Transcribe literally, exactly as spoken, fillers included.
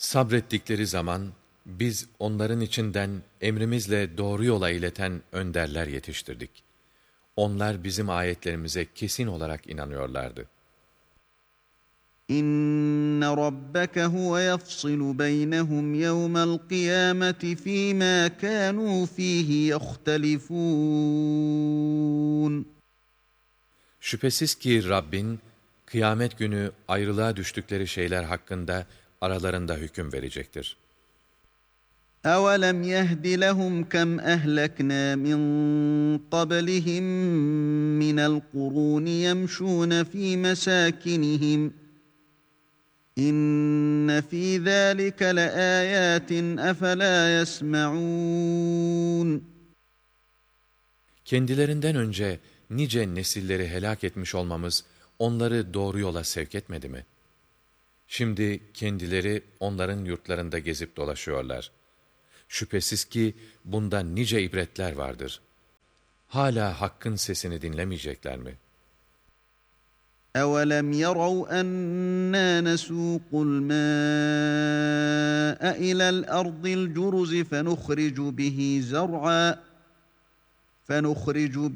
Sabrettikleri zaman biz onların içinden emrimizle doğru yola ileten önderler yetiştirdik. Onlar bizim ayetlerimize kesin olarak inanıyorlardı. İnne rabbeke huve yafsilu beynehum yevmel kıyameti fîmâ kânû fîhî yehtelifûn. Şüphesiz ki Rabbin, kıyamet günü ayrılığa düştükleri şeyler hakkında aralarında hüküm verecektir. أَوَلَمْ يَهْدِ لَهُمْ كَمْ أَهْلَكْنَا مِنْ قَبْلِهِمْ مِنَ الْقُرُونِ يَمْشُونَ فِي مَسَاكِنِهِمْ إِنَّ فِي ذَٰلِكَ لَآيَاتٍ أَفَلَا يَسْمَعُونَ. Kendilerinden önce nice nesilleri helak etmiş olmamız onları doğru yola sevk etmedi mi? Şimdi kendileri onların yurtlarında gezip dolaşıyorlar. Şüphesiz ki bunda nice ibretler vardır. Hala Hakk'ın sesini dinlemeyecekler mi? أَوَلَمْ يَرَوْا أَنَّا نَسُوقُ الْمَاءَ إِلَى الْأَرْضِ الْجُرُزِ فَنُخْرِجُ بِهِ زَرْعًا فَنُخْرِجُ